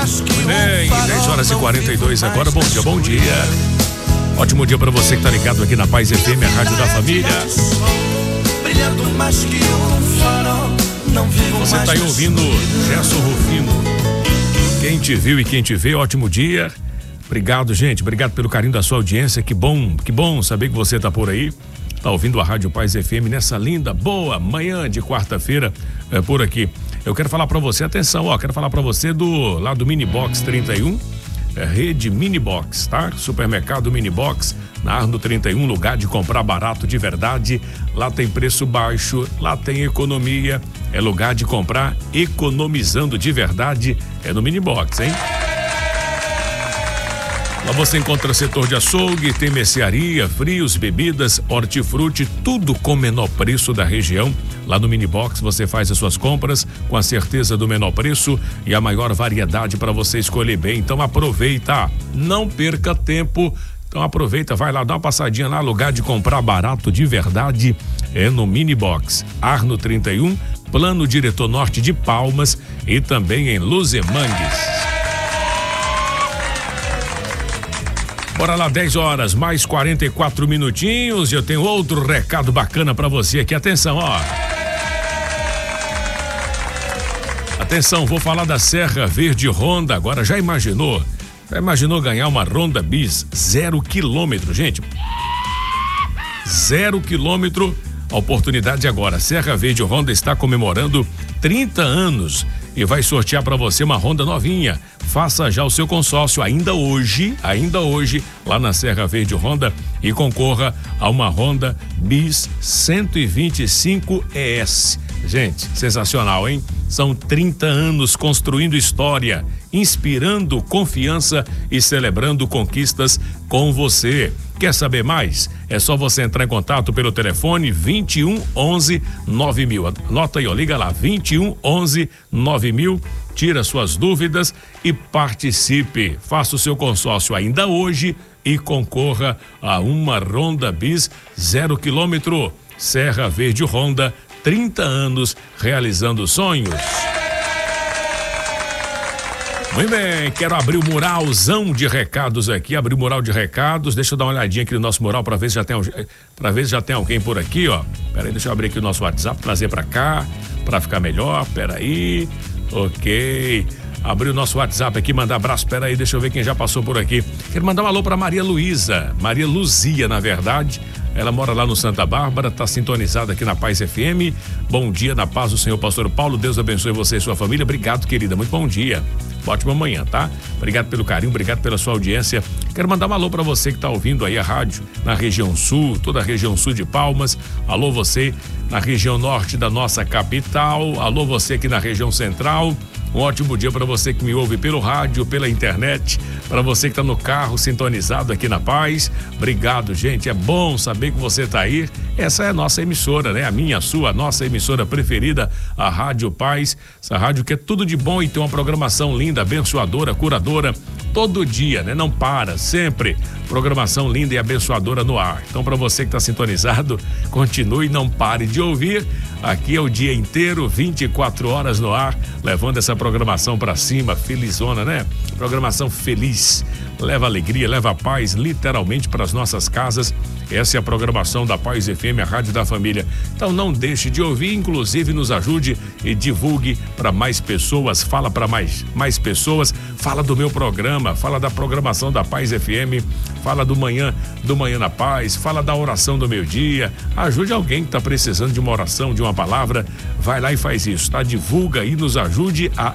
Bem, 10h42 agora, bom dia. Ótimo dia para você que tá ligado aqui na Paz FM, a rádio da família. Você tá aí ouvindo Gerson Rufino. Quem te viu e quem te vê, ótimo dia. Obrigado, gente, obrigado pelo carinho da sua audiência, que bom saber que você tá por aí. Tá ouvindo a Rádio Paz FM nessa linda, boa manhã de quarta-feira por aqui. Eu quero falar para você, atenção, quero falar para você lá do Minibox 31, rede Minibox, tá? Supermercado Minibox, na Arno 31, lugar de comprar barato de verdade. Lá tem preço baixo, lá tem economia, é lugar de comprar economizando de verdade, é no Minibox, hein? Lá você encontra setor de açougue, tem mercearia, frios, bebidas, hortifruti, tudo com menor preço da região. Lá no Minibox você faz as suas compras com a certeza do menor preço e a maior variedade para você escolher bem. Então aproveita, não perca tempo. Então aproveita, vai lá, dá uma passadinha lá, lugar de comprar barato de verdade é no Minibox. Arno 31, Plano Diretor Norte de Palmas e também em Luzemangues. Bora lá, 10h mais 44 minutinhos. Eu tenho outro recado bacana pra você aqui. Atenção, Atenção, vou falar da Serra Verde Honda. Agora, já imaginou ganhar uma Honda Bis 0 km, gente? 0 km. A oportunidade agora. Serra Verde Honda está comemorando 30 anos e vai sortear para você uma Honda novinha. Faça já o seu consórcio ainda hoje, lá na Serra Verde Honda e concorra a uma Honda Bis 125 ES. Gente, sensacional, hein? São 30 anos construindo história, inspirando confiança e celebrando conquistas com você. Quer saber mais? É só você entrar em contato pelo telefone 21 11 9000. Anota aí, liga lá, 21 11 9000. Tira suas dúvidas e participe. Faça o seu consórcio ainda hoje e concorra a uma Honda Bis 0 km. Serra Verde Honda, 30 anos realizando sonhos. Muito bem, quero abrir o muralzão de recados aqui, abrir o mural de recados. Deixa eu dar uma olhadinha aqui no nosso mural para ver se já tem alguém por aqui, Pera aí, deixa eu abrir aqui o nosso WhatsApp, trazer para cá, para ficar melhor. Pera aí. Ok. Abrir o nosso WhatsApp aqui, mandar abraço. Pera aí, deixa eu ver quem já passou por aqui. Quero mandar um alô para Maria Luísa, Maria Luzia, na verdade. Ela mora lá no Santa Bárbara, tá sintonizada aqui na Paz FM. Bom dia, na paz do Senhor, pastor Paulo. Deus abençoe você e sua família. Obrigado, querida. Muito bom dia. Ótima manhã, tá? Obrigado pelo carinho, obrigado pela sua audiência. Quero mandar um alô para você que tá ouvindo aí a rádio na região sul, toda a região sul de Palmas. Alô você na região norte da nossa capital. Alô você aqui na região central. Um ótimo dia para você que me ouve pelo rádio, pela internet, para você que está no carro sintonizado aqui na Paz. Obrigado, gente. É bom saber que você está aí. Essa é a nossa emissora, né? A minha, a sua, a nossa emissora preferida, a Rádio Paz. Essa rádio que é tudo de bom e tem uma programação linda, abençoadora, curadora, todo dia, né? Não para, sempre. Programação linda e abençoadora no ar. Então, para você que está sintonizado, continue, não pare de ouvir. Aqui é o dia inteiro, 24 horas no ar, levando essa programação para cima, felizona, né? Programação feliz, leva alegria, leva paz, literalmente para as nossas casas. Essa é a programação da Paz FM, a rádio da família. Então não deixe de ouvir, inclusive nos ajude e divulgue para mais pessoas, fala para mais pessoas, fala do meu programa, fala da programação da Paz FM, fala do manhã na Paz, fala da oração do meio-dia, ajude alguém que está precisando de uma oração, de uma palavra, vai lá e faz isso, tá? Divulga e nos ajude a